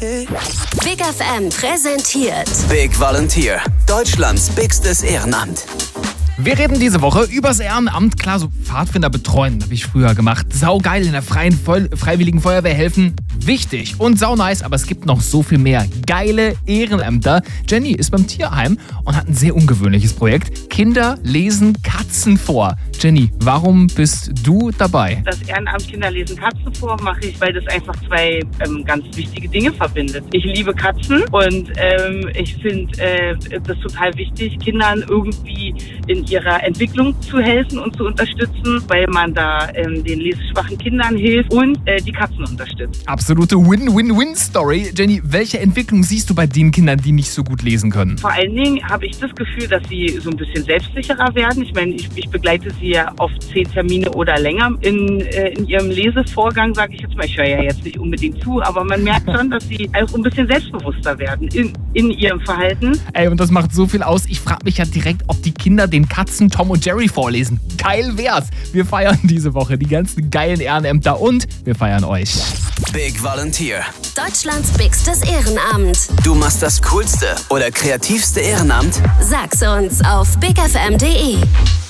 Big FM präsentiert Big Volunteer, Deutschlands bigstes Ehrenamt. Wir reden diese Woche übers Ehrenamt. Klar, so Pfadfinder betreuen habe ich früher gemacht. Saugeil, in der freiwilligen Feuerwehr helfen. Wichtig und saunice, aber es gibt noch so viel mehr geile Ehrenämter. Jenny ist beim Tierheim und hat ein sehr ungewöhnliches Projekt. Kinder lesen Katzen vor. Jenny, warum bist du dabei? Das Ehrenamt Kinder lesen Katzen vor mache ich, weil das einfach zwei ganz wichtige Dinge verbindet. Ich liebe Katzen und ich finde das total wichtig, Kindern irgendwie in ihrer Entwicklung zu helfen und zu unterstützen, weil man da den leseschwachen Kindern hilft und die Katzen unterstützt. Absolute Win-Win-Win-Story. Jenny, welche Entwicklung siehst du bei den Kindern, die nicht so gut lesen können? Vor allen Dingen habe ich das Gefühl, dass sie so ein bisschen selbstsicherer werden. Ich meine, ich begleite sie ja oft 10 Termine oder länger in ihrem Lesevorgang, sage ich jetzt mal. Ich höre ja jetzt nicht unbedingt zu, aber man merkt schon, dass sie auch ein bisschen selbstbewusster werden in ihrem Verhalten. Ey, und das macht so viel aus. Ich frage mich ja direkt, ob die Kinder den Katzen Tom und Jerry vorlesen. Geil wär's. Wir feiern diese Woche die ganzen geilen Ehrenämter und wir feiern euch. Big Volunteer. Deutschlands bigstes Ehrenamt. Du machst das coolste oder kreativste Ehrenamt? Sag's uns auf bigfm.de.